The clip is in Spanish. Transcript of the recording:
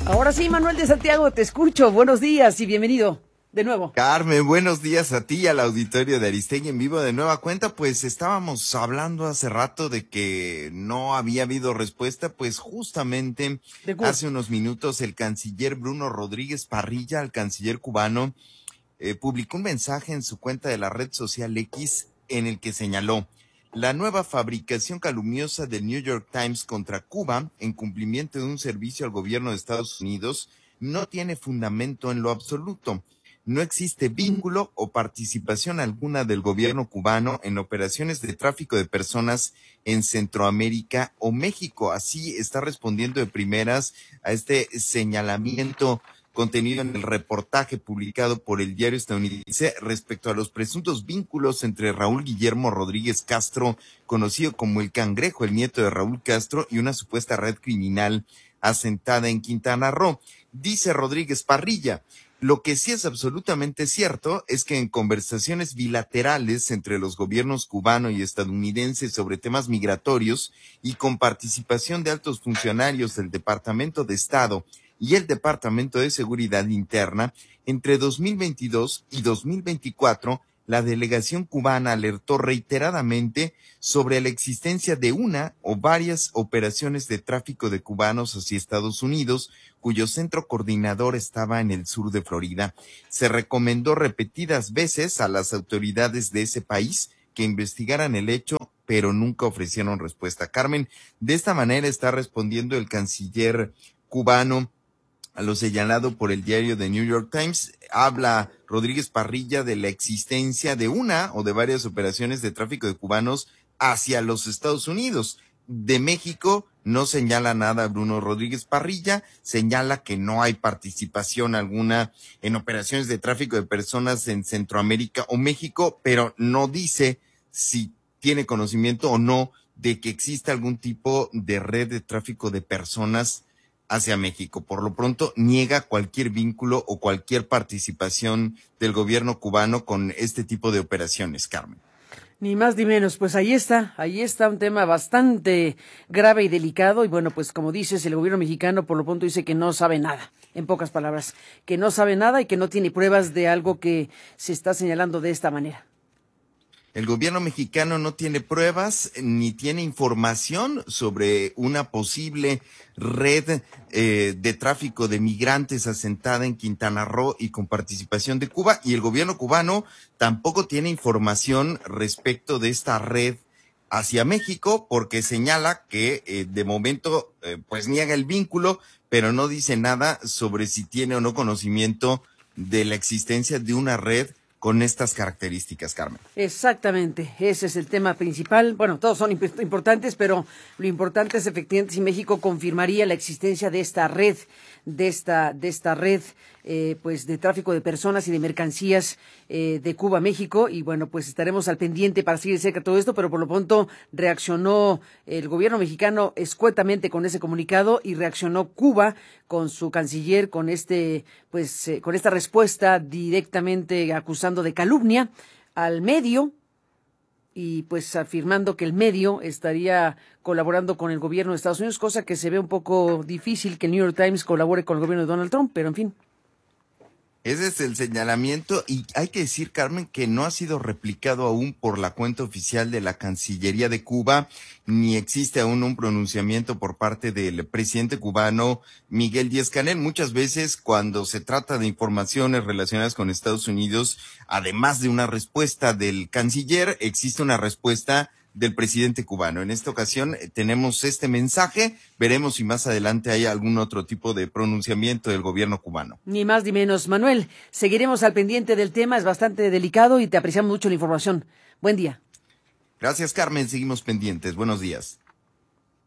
Ahora sí, Manuel de Santiago, te escucho. Buenos días y bienvenido de nuevo. Carmen, buenos días a ti y al auditorio de Aristegui en vivo de nueva cuenta. Pues estábamos hablando hace rato de que no había habido respuesta, pues justamente hace unos minutos el canciller Bruno Rodríguez Parrilla, el canciller cubano, publicó un mensaje en su cuenta de la red social X en el que señaló: la nueva fabricación calumniosa del New York Times contra Cuba, en cumplimiento de un servicio al gobierno de Estados Unidos, no tiene fundamento en lo absoluto. No existe vínculo o participación alguna del gobierno cubano en operaciones de tráfico de personas en Centroamérica o México. Así está respondiendo de primeras a este señalamiento contenido en el reportaje publicado por el diario estadounidense respecto a los presuntos vínculos entre Raúl Guillermo Rodríguez Castro, conocido como el Cangrejo, el nieto de Raúl Castro, y una supuesta red criminal asentada en Quintana Roo. Dice Rodríguez Parrilla: lo que sí es absolutamente cierto es que en conversaciones bilaterales entre los gobiernos cubano y estadounidense sobre temas migratorios y con participación de altos funcionarios del Departamento de Estado y el Departamento de Seguridad Interna, entre 2022 y 2024, la delegación cubana alertó reiteradamente sobre la existencia de una o varias operaciones de tráfico de cubanos hacia Estados Unidos, cuyo centro coordinador estaba en el sur de Florida. Se recomendó repetidas veces a las autoridades de ese país que investigaran el hecho, pero nunca ofrecieron respuesta. Carmen, de esta manera está respondiendo el canciller cubano a lo señalado por el diario The New York Times. Habla Rodríguez Parrilla de la existencia de una o de varias operaciones de tráfico de cubanos hacia los Estados Unidos. De México no señala nada Bruno Rodríguez Parrilla, señala que no hay participación alguna en operaciones de tráfico de personas en Centroamérica o México, pero no dice si tiene conocimiento o no de que exista algún tipo de red de tráfico de personas hacia México. Por lo pronto, niega cualquier vínculo o cualquier participación del gobierno cubano con este tipo de operaciones, Carmen. Ni más ni menos, pues ahí está un tema bastante grave y delicado, y bueno, pues como dices, el gobierno mexicano por lo pronto dice que no sabe nada, en pocas palabras, que no sabe nada y que no tiene pruebas de algo que se está señalando de esta manera. El gobierno mexicano no tiene pruebas ni tiene información sobre una posible red de tráfico de migrantes asentada en Quintana Roo y con participación de Cuba, y el gobierno cubano tampoco tiene información respecto de esta red hacia México, porque señala que de momento pues niega el vínculo, pero no dice nada sobre si tiene o no conocimiento de la existencia de una red con estas características, Carmen. Exactamente, ese es el tema principal. Bueno, todos son importantes, pero lo importante es efectivamente si México confirmaría la existencia de esta red, pues de tráfico de personas y de mercancías de Cuba a México. Y bueno, pues estaremos al pendiente para seguir de cerca todo esto, pero por lo pronto reaccionó el gobierno mexicano escuetamente con ese comunicado, y reaccionó Cuba con su canciller con con esta respuesta directamente acusando de calumnia al medio, y pues afirmando que el medio estaría colaborando con el gobierno de Estados Unidos, cosa que se ve un poco difícil que el New York Times colabore con el gobierno de Donald Trump, pero en fin. Ese es el señalamiento, y hay que decir, Carmen, que no ha sido replicado aún por la cuenta oficial de la Cancillería de Cuba, ni existe aún un pronunciamiento por parte del presidente cubano Miguel Díaz-Canel. Muchas veces cuando se trata de informaciones relacionadas con Estados Unidos, además de una respuesta del canciller, existe una respuesta del presidente cubano. En esta ocasión tenemos este mensaje, veremos si más adelante hay algún otro tipo de pronunciamiento del gobierno cubano. Ni más ni menos. Manuel, seguiremos al pendiente del tema, es bastante delicado y te apreciamos mucho la información. Buen día. Gracias, Carmen, seguimos pendientes. Buenos días.